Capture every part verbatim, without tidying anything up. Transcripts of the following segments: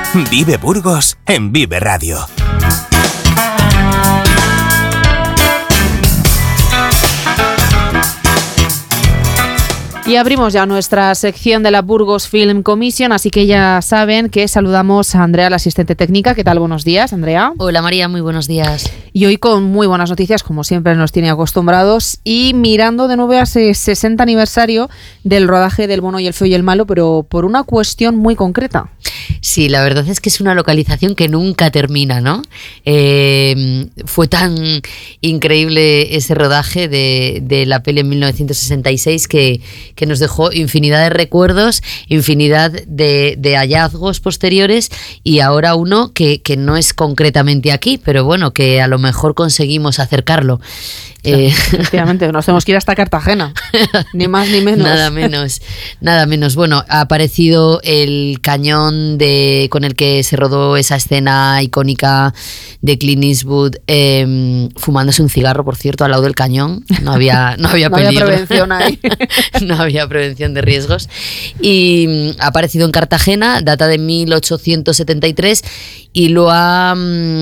Vive Burgos en Vive Radio. Y abrimos ya nuestra sección de la Burgos Film Commission, así que ya saben que saludamos a Andrea, la asistente técnica. ¿Qué tal? Buenos días, Andrea. Hola, María, muy buenos días. Y hoy con muy buenas noticias, como siempre nos tiene acostumbrados, y mirando de nuevo a ese sesenta aniversario del rodaje del Bueno y el Feo y el Malo, pero por una cuestión muy concreta. Sí, la verdad es que es una localización que nunca termina, ¿no? Eh, fue tan increíble ese rodaje de, de la peli en mil novecientos sesenta y seis que, que nos dejó infinidad de recuerdos, infinidad de, de hallazgos posteriores, y ahora uno que, que no es concretamente aquí, pero bueno, que a lo mejor conseguimos acercarlo. Eh, Efectivamente, nos tenemos que ir hasta Cartagena, ni más ni menos. Nada menos, nada menos. Bueno, ha aparecido el cañón de con el que se rodó esa escena icónica de Clint Eastwood eh, fumándose un cigarro, por cierto, al lado del cañón. No había, no había no peligro. había prevención ahí. No había prevención de riesgos. Y ha aparecido en Cartagena, data de mil ochocientos setenta y tres, y lo ha,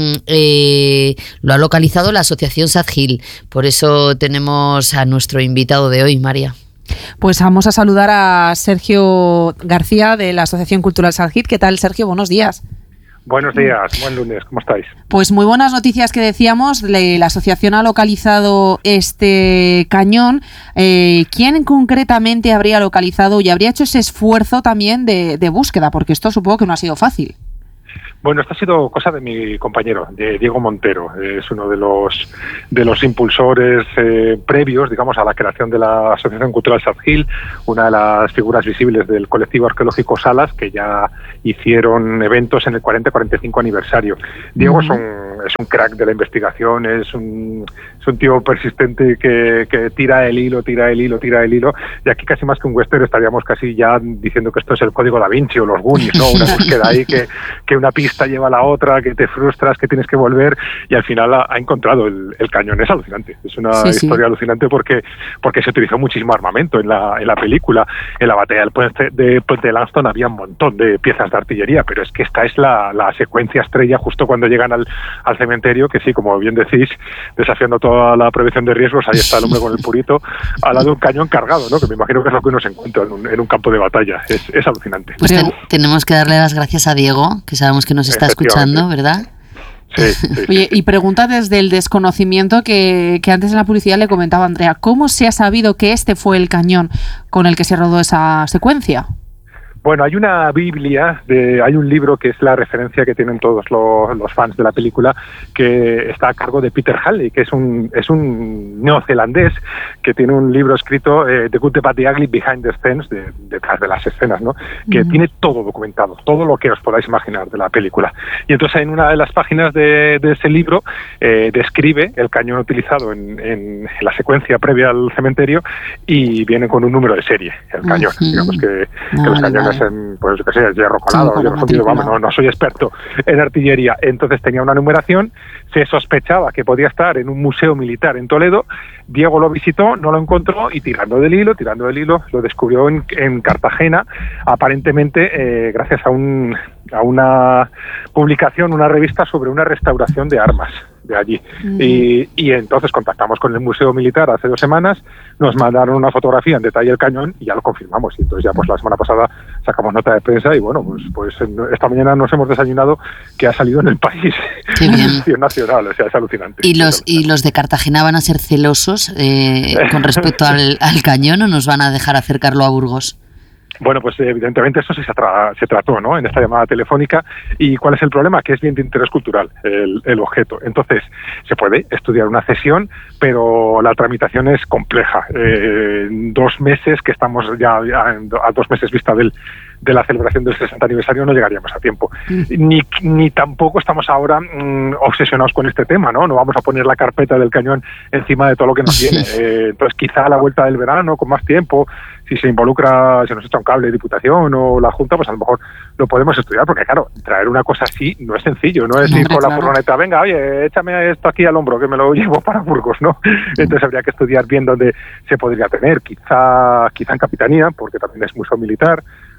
eh, lo ha localizado la Asociación Sad Hill. Por eso tenemos a nuestro invitado de hoy, María. Pues vamos a saludar a Sergio García de la Asociación Cultural Sad Hill. ¿Qué tal, Sergio? Buenos días. Buenos días, buen lunes, ¿cómo estáis? Pues muy buenas noticias que decíamos. La asociación ha localizado este cañón. Eh, ¿Quién concretamente habría localizado y habría hecho ese esfuerzo también de, de búsqueda? Porque esto supongo que no ha sido fácil. Bueno, esto ha sido cosa de mi compañero, de Diego Montero. Es uno de los de los impulsores eh, previos, digamos, a la creación de la Asociación Cultural Sad Hill, una de las figuras visibles del colectivo arqueológico Salas, que ya hicieron eventos en el cuarenta cuarenta y cinco aniversario. Diego uh-huh. es un es un crack de la investigación, es un es un tío persistente que, que tira el hilo, tira el hilo, tira el hilo, y aquí casi más que un western estaríamos casi ya diciendo que esto es el Código Da Vinci o los Goonies, ¿no? Una búsqueda ahí que, que una pista lleva a la otra, que te frustras, que tienes que volver, y al final ha, ha encontrado el, el cañón. Es alucinante, es una sí, historia sí. alucinante porque porque se utilizó muchísimo armamento en la en la película. En la batalla del puente de Puente de Lanston había un montón de piezas de artillería, pero es que esta es la, la secuencia estrella justo cuando llegan al, al cementerio, que sí, como bien decís, desafiando toda la prevención de riesgos, ahí está el hombre con el purito al lado de un cañón cargado, ¿no? Que me imagino que es lo que uno se encuentra en un, en un campo de batalla. Es, es alucinante. Pues te, tenemos que darle las gracias a Diego, que sabemos que nos está escuchando, ¿verdad? Sí, sí, sí. Oye, y pregunta desde el desconocimiento que, que antes en la publicidad le comentaba Andrea, ¿cómo se ha sabido que este fue el cañón con el que se rodó esa secuencia? Bueno, hay una Biblia, de, hay un libro que es la referencia que tienen todos los, los fans de la película, que está a cargo de Peter Halley, que es un es un neozelandés que tiene un libro escrito, eh, The Good, the Bad, the Ugly, Behind the Scenes, de, detrás de las escenas, ¿no? Que uh-huh. tiene todo documentado, todo lo que os podáis imaginar de la película. Y entonces en una de las páginas de, de ese libro eh, describe el cañón utilizado en, en la secuencia previa al cementerio y viene con un número de serie, el cañón. Uh-huh. Digamos que, no, que los cañones en, pues qué sé, hierro colado, sí, hierro fundido, vamos, no, no soy experto en artillería. Entonces tenía una numeración, se sospechaba que podía estar en un museo militar en Toledo. Diego lo visitó, no lo encontró y tirando del hilo, tirando del hilo, lo descubrió en, en Cartagena, aparentemente eh, gracias a un a una publicación, una revista sobre una restauración de armas de allí. Mm. Y, y entonces contactamos con el Museo Militar hace dos semanas, nos mandaron una fotografía en detalle del cañón y ya lo confirmamos. Y entonces ya pues la semana pasada sacamos nota de prensa y bueno, pues pues esta mañana nos hemos desayunado que ha salido en El País. Qué bien. Nacional, o sea, es alucinante. ¿Y los, alucinante. ¿Y los de Cartagena van a ser celosos eh, con respecto al, al cañón o nos van a dejar acercarlo a Burgos? Bueno, pues evidentemente eso sí se, tra- se trató, ¿no? En esta llamada telefónica. ¿Y cuál es el problema? Que es bien de interés cultural el, el objeto. Entonces, se puede estudiar una cesión, pero la tramitación es compleja. Eh, dos meses, que estamos ya, ya a dos meses vista del de la celebración del sesenta aniversario, no llegaríamos a tiempo. Mm. Ni, ni tampoco estamos ahora mmm, obsesionados con este tema, ¿no? No vamos a poner la carpeta del cañón encima de todo lo que nos viene. Eh, entonces, quizá a la vuelta del verano, con más tiempo, si se involucra, se nos echa un cable de Diputación o la Junta, pues a lo mejor lo podemos estudiar, porque claro, traer una cosa así no es sencillo, no es ir con la furgoneta, venga, oye, échame esto aquí al hombro, que me lo llevo para Burgos, ¿no? Entonces habría que estudiar bien dónde se podría tener, quizá, quizá en Capitanía, porque también es museo militar,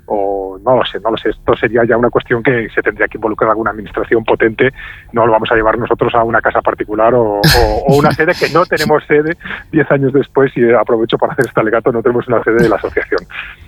o no lo sé, no lo sé. Esto sería ya una cuestión que se tendría que involucrar alguna administración potente. No lo vamos a llevar nosotros a una casa particular o, o, o una sede que no tenemos sede diez años después, y aprovecho para hacer este alegato, no tenemos una sede de la asociación.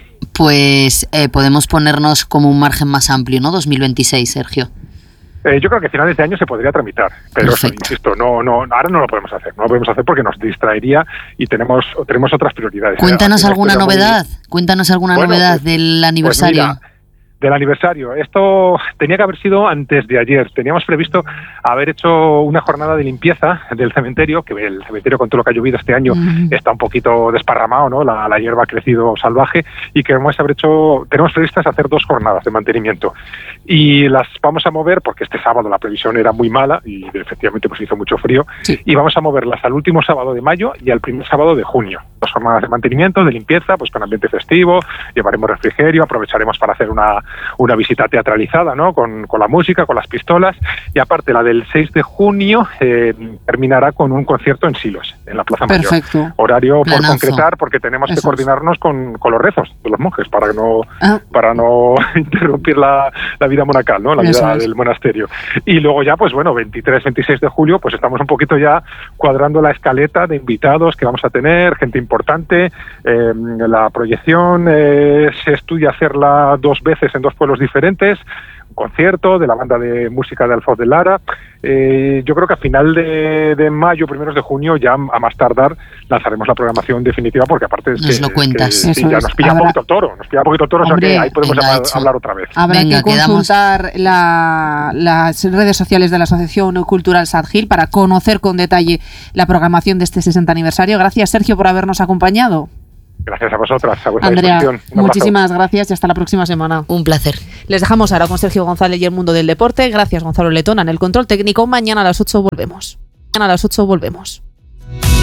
Pues eh, podemos ponernos como un margen más amplio, ¿no? dos mil veintiséis, Sergio. Eh, yo creo que a finales de año se podría tramitar, pero eso, insisto, no, no, ahora no lo podemos hacer, no lo podemos hacer porque nos distraería y tenemos tenemos otras prioridades. Cuéntanos alguna novedad, muy... cuéntanos alguna bueno, novedad pues, del aniversario. Pues mira, del aniversario. Esto tenía que haber sido antes de ayer. Teníamos previsto haber hecho una jornada de limpieza del cementerio, que el cementerio con todo lo que ha llovido este año mm. está un poquito desparramado, ¿no? La, la hierba ha crecido salvaje, y queremos haber hecho, tenemos previstas hacer dos jornadas de mantenimiento. Y las vamos a mover, porque este sábado la previsión era muy mala y efectivamente pues hizo mucho frío, sí. y vamos a moverlas al último sábado de mayo y al primer sábado de junio. Dos jornadas de mantenimiento, de limpieza, pues con ambiente festivo, llevaremos refrigerio, aprovecharemos para hacer una una visita teatralizada, ¿no? Con, con la música, con las pistolas, y aparte la del seis de junio eh, terminará con un concierto en Silos, en la Plaza Perfecto. Mayor. Horario Planazo. por concretar, porque tenemos Eso que coordinarnos con, con los rezos de los monjes para no ah. para no interrumpir la, la vida monacal, ¿no? La Eso vida es. del monasterio. Y luego ya, pues bueno, veintitrés, veintiséis de julio, pues estamos un poquito ya cuadrando la escaleta de invitados que vamos a tener, gente importante. Eh, la proyección eh, se estudia hacerla dos veces en dos pueblos diferentes, un concierto de la banda de música de Alfoz de Lara. Eh, yo creo que a final de, de mayo, primeros de junio, ya a más tardar lanzaremos la programación definitiva, porque aparte es nos que, lo cuentas. que sí, ya nos pilla un poquito el toro, nos pilla un poquito el toro, Hombre, o sea que ahí podemos hablar, hablar otra vez. Habrá Venga, que consultar la, las redes sociales de la Asociación Cultural Sadgil para conocer con detalle la programación de este sesenta aniversario. Gracias, Sergio, por habernos acompañado. Gracias a vosotras, a vuestra Andrea, disposición. Muchísimas gracias y hasta la próxima semana. Un placer. Les dejamos ahora con Sergio González y el mundo del deporte. Gracias, Gonzalo Letona, en el control técnico. Mañana a las ocho volvemos. Mañana a las ocho volvemos.